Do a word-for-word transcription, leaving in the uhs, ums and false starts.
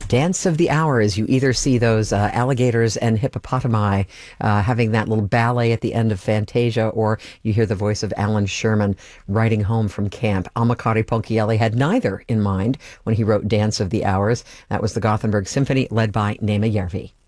Dance of the Hours. You either see those uh, alligators and hippopotami uh, having that little ballet at the end of Fantasia, or you hear the voice of Alan Sherman riding home from camp. Amakari Ponchielli had neither in mind when he wrote Dance of the Hours. That was the Gothenburg Symphony, led by Nema Järvi.